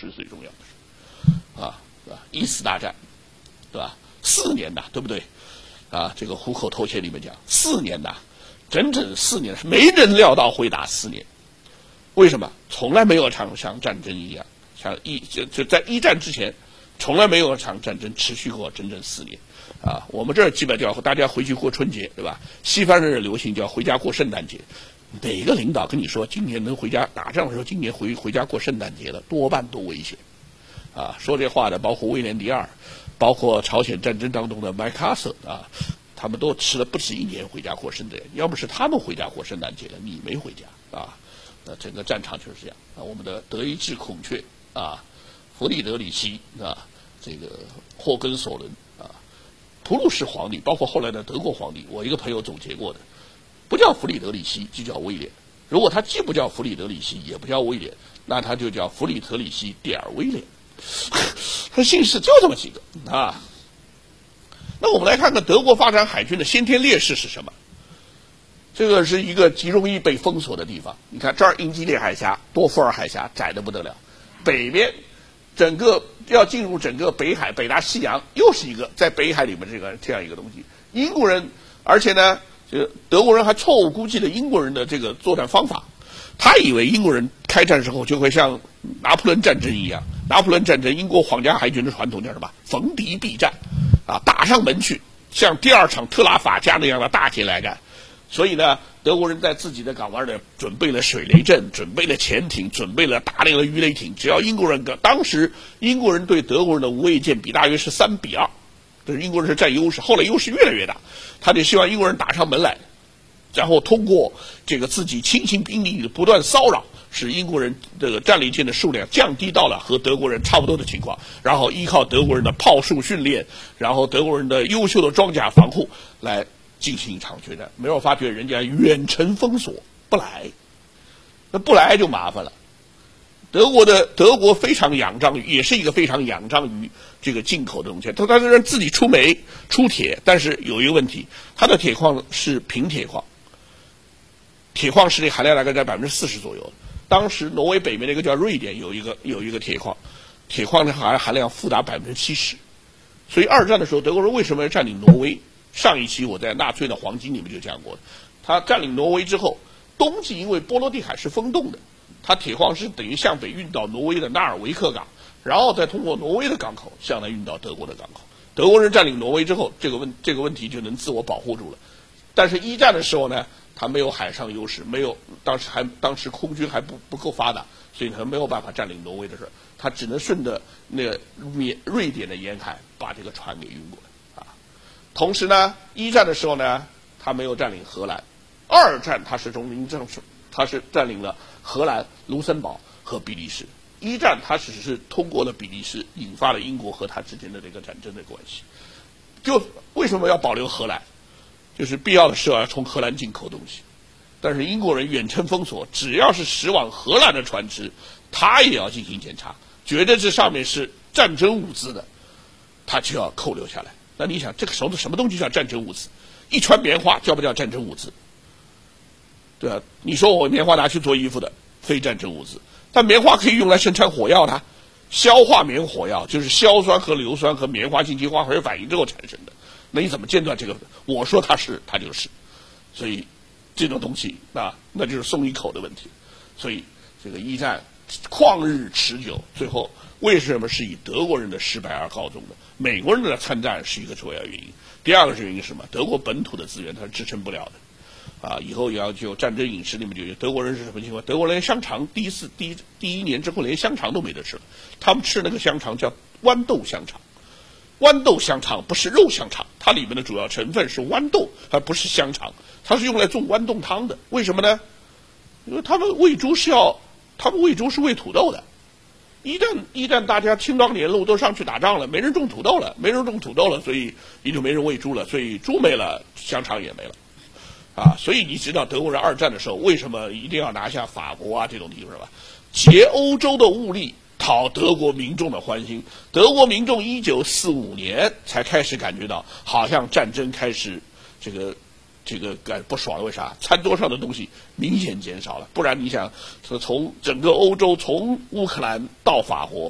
是最重要的事啊，对吧？一次大战，对吧？4年呐，对不对？啊，这个虎口头衔里面讲4年呐，整整4年，没人料到会打4年。为什么？从来没有场像战争一样，就在一战之前，从来没有场战争持续过整整4年。啊，我们这儿基本叫大家回去过春节，对吧？西方人流行叫回家过圣诞节。哪个领导跟你说今年能回家打仗的时候，今年回家过圣诞节的，多半都危险。啊，说这话的包括威廉第2，包括朝鲜战争当中的麦克阿瑟啊，他们都吃了不止1年回家过圣诞节。要不是他们回家过圣诞节的，你没回家啊。那整个战场就是这样啊。我们的德意志孔雀啊，弗里德里希啊，这个霍根索伦啊，普鲁士皇帝，包括后来的德国皇帝，我一个朋友总结过的，不叫弗里德里希就叫威廉。如果他既不叫弗里德里希，也不叫威廉，那他就叫弗里德里希蒂尔威廉。他姓氏就这么几个啊。那我们来看看德国发展海军的先天劣势是什么？这个是一个极容易被封锁的地方。你看这儿英吉利海峡、多福尔海峡窄得不得了，北边整个要进入整个北海、北大西洋，又是一个在北海里面这样一个东西。英国人，而且呢，这个德国人还错误估计了英国人的这个作战方法。他以为英国人开战之后就会像拿破仑战争一样，拿破仑战争英国皇家海军的传统叫什么？逢敌必战，啊，打上门去，像第2场特拉法加那样的大捷来干。所以呢，德国人在自己的港湾呢准备了水雷阵，准备了潜艇，准备了大量的鱼雷艇。只要英国人当时英国人对德国人的无畏舰比大约是3比2，这是英国人是占优势。后来优势越来越大，他就希望英国人打上门来，然后通过这个自己轻型兵力的不断骚扰，使英国人这个战列舰的数量降低到了和德国人差不多的情况，然后依靠德国人的炮术训练，然后德国人的优秀的装甲防护来进行一场决战。没有发觉人家远程封锁不来，那不来就麻烦了。德国非常仰仗于，也是一个非常仰仗于这个进口的东西。他虽然自己出煤出铁，但是有一个问题，它的铁矿是贫铁矿，铁矿石的含量大概在40%左右。当时挪威北面那个叫瑞典有一个铁矿，铁矿的含量富达70%。所以2战的时候，德国人为什么要占领挪威？上一期我在纳粹的黄金里面就讲过的，他占领挪威之后，冬季因为波罗的海是封冻的，他铁矿石等于向北运到挪威的纳尔维克港，然后再通过挪威的港口向南运到德国的港口。德国人占领挪威之后，这个问题就能自我保护住了。但是1战的时候呢，他没有海上优势，没有当时空军还不够发达，所以他没有办法占领挪威的事，他只能顺着那个瑞典的沿海把这个船给运过来。同时呢，1战的时候呢，他没有占领荷兰；2战他是占领了荷兰、卢森堡和比利时。1战他只是通过了比利时，引发了英国和他之间的这个战争的关系。就为什么要保留荷兰？就是必要的时候要从荷兰进口东西。但是英国人远程封锁，只要是驶往荷兰的船只，他也要进行检查，觉得这上面是战争物资的，他就要扣留下来。那你想，这个时候什么东西叫战争物资？一船棉花叫不叫战争物资？对吧？你说我棉花拿去做衣服的，非战争物资。但棉花可以用来生产火药的，硝化棉火药就是硝酸和硫酸和棉花进行化学反应之后产生的。那你怎么间断这个？我说它是，它就是。所以这种东西那就是松一口的问题。所以这个1战旷日持久，最后为什么是以德国人的失败而告终的？美国人的参战是一个主要原因。第二个是原因是什么？德国本土的资源它是支撑不了的。以后也要就战争饮食里面就有德国人是什么情况？德国人连香肠第一年之后连香肠都没得吃了，他们吃那个香肠叫豌豆香肠。豌豆香肠不是肉香肠，它里面的主要成分是豌豆，而不是香肠。它是用来做豌豆汤的。为什么呢？因为他们喂猪是喂土豆的。一旦大家青壮年路都上去打仗了，没人种土豆了，所以也就没人喂猪了，所以猪没了，香肠也没了。所以你知道德国人2战的时候为什么一定要拿下法国这种地方吧？劫欧洲的物力，讨德国民众的欢心。德国民众1945年才开始感觉到，好像战争开始这个不爽了。为啥？餐桌上的东西明显减少了。不然你想，从整个欧洲，从乌克兰到法国，